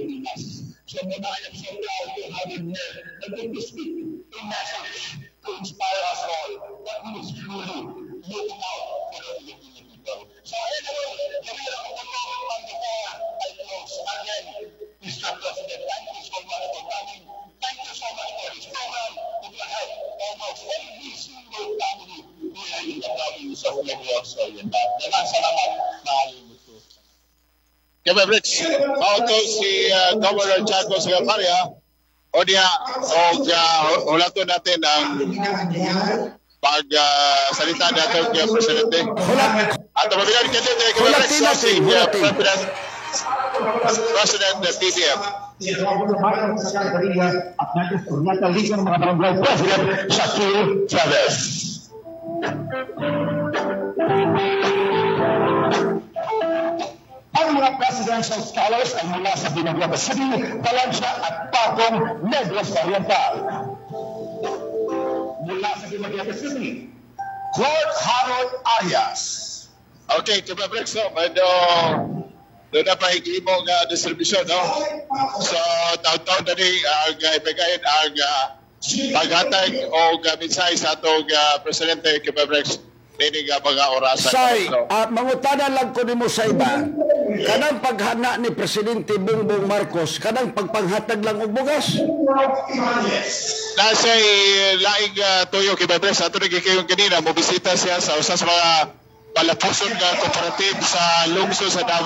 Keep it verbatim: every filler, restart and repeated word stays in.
Pilipinas. So, Mama, I am so proud to have him here and going to speak a message to inspire us all that he is truly looking out for the Filipino people. So, anyway, Javier, ako po ang before I close. Again, Mister President, thank you so much for coming. Thank you so much for this program. It will help almost every single family here in the province of Negros Oriental. Maraming salamat. Mahalin mo po. Kababrits, auto si uh, Governor Chaco Sagaparia o niya o uh, ulato natin ang pag uh, salita natin kay Presidente. At mabilang ka din, Kababrits, si uh, President President ng P D M. At natin ng mga barangay President Shakir Chavez. Ang mga presidential scholars ay mula sa Binaguapa City, Valencia at Pacong, Negros Oriental. Mula sa Binaguapa City, Lord Harold Arias. Okay, Kababrits, no? Medyo doon na pa higimong uh, distribution, no? So, taon-taon na rin ang uh, ibigay ang uh, paghatag o uh, minsay sa atong uh, Presidente Kababrits. Hindi nga mga orasan. Say, uh, mangutanan lang ko ni mo sa iba. Kanang paghana ni Presidente Bongbong Marcos, kanang pagpanghatag lang og bugas. Nasa laing uh, tuyo Kababrits, ato rin kayong kanina, mobisita siya sa usas mga palapuson nga cooperative sa lungsod sa Davao.